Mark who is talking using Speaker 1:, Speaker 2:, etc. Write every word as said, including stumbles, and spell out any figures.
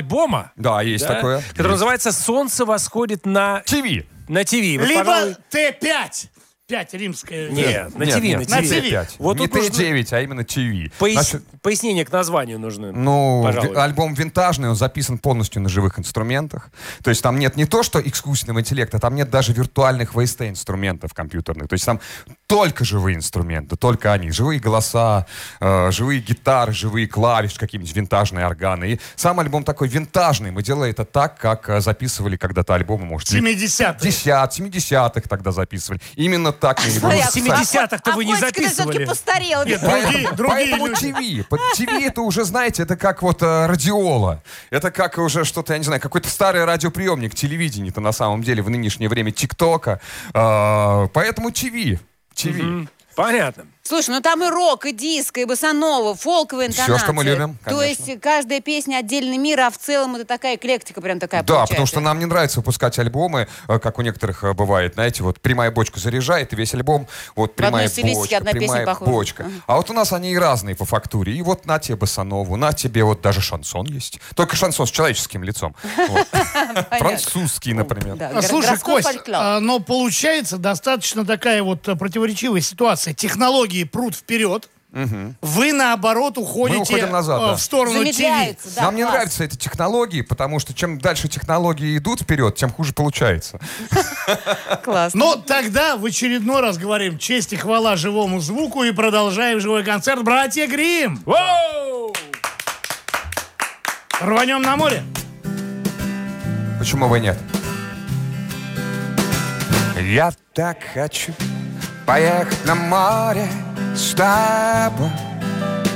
Speaker 1: альбома.
Speaker 2: Да, есть
Speaker 1: да,
Speaker 2: такое.
Speaker 1: Который
Speaker 2: есть.
Speaker 1: называется «Солнце восходит на...»
Speaker 2: ТВ.
Speaker 1: На ТВ. Вот,
Speaker 3: Либо
Speaker 1: пожалуй...
Speaker 3: Т пять. пять римская.
Speaker 1: Нет, на
Speaker 2: Нет,
Speaker 1: ТВ,
Speaker 2: нет,
Speaker 1: на
Speaker 3: на
Speaker 1: ТВ.
Speaker 3: ТВ.
Speaker 2: пять.
Speaker 1: Вот
Speaker 2: Не
Speaker 1: тут нужно-
Speaker 2: Т девять, а именно ТВ.
Speaker 1: Пояс-
Speaker 2: Значит,
Speaker 1: Пояснение к названию нужно.
Speaker 2: Ну,
Speaker 1: пожалуй.
Speaker 2: ви- альбом винтажный, он записан полностью на живых инструментах. То есть там нет не то, что искусственного интеллекта, там нет даже виртуальных ви эс ти-инструментов компьютерных. То есть там только живые инструменты, только они. Живые голоса, э, живые гитары, живые клавиши, какие-нибудь винтажные органы. И сам альбом такой винтажный. Мы делаем это так, как э, записывали когда-то альбомы, может,
Speaker 3: семидесятых.
Speaker 2: десятых, семидесятых тогда записывали. Именно так мы и будем
Speaker 4: Смотри,
Speaker 1: В семидесятых-то
Speaker 4: а
Speaker 1: вы не
Speaker 4: Котик, ты
Speaker 1: записывали.
Speaker 4: все-таки постарел.
Speaker 3: Нет, другие, другие
Speaker 2: Поэтому
Speaker 3: люди.
Speaker 2: ТВ. Под ТВ это уже, знаете, это как вот э, радиола. Это как уже что-то, я не знаю, какой-то старый радиоприемник телевидения-то на самом деле в нынешнее время ТикТока. Э, поэтому ТВ. ТВ.
Speaker 1: Понятно.
Speaker 4: Слушай, ну там и рок, и диско, и босанова, фолковая интонация.
Speaker 2: Всё, что мы любим,
Speaker 4: То
Speaker 2: конечно.
Speaker 4: есть каждая песня отдельный мир, а в целом это такая эклектика прям такая
Speaker 2: Да,
Speaker 4: получается.
Speaker 2: потому что нам не нравится выпускать альбомы, э, как у некоторых э, бывает, знаете, вот прямая бочка заряжает, и весь альбом, вот
Speaker 4: одной
Speaker 2: прямая
Speaker 4: стилистике
Speaker 2: бочка,
Speaker 4: одна песня
Speaker 2: прямая
Speaker 4: похожа.
Speaker 2: бочка.
Speaker 4: Ага.
Speaker 2: А вот у нас они и разные по фактуре. И вот на тебе босанову, на тебе вот даже шансон есть. Только шансон с человеческим лицом. Вот. Французский, например.
Speaker 4: Да,
Speaker 3: А,
Speaker 4: гор-
Speaker 3: Слушай,
Speaker 4: городской
Speaker 3: Кость,
Speaker 4: фольклор.
Speaker 3: а, но получается достаточно такая вот а, противоречивая ситуация. Технологии прут вперед. Вы, наоборот, уходите
Speaker 2: Мы уходим назад,
Speaker 3: а,
Speaker 2: да.
Speaker 3: в сторону ТВ.
Speaker 4: Замедляется, да,
Speaker 2: Нам не
Speaker 4: класс.
Speaker 2: нравятся эти технологии, потому что чем дальше технологии идут вперед, тем хуже получается.
Speaker 4: Классно.
Speaker 3: Но тогда в очередной раз говорим честь и хвала живому звуку и продолжаем живой концерт «Братья Гримм».
Speaker 1: Воу!
Speaker 3: Рванем на море.
Speaker 2: Почему бы нет? Я так хочу поехать на море с тобой.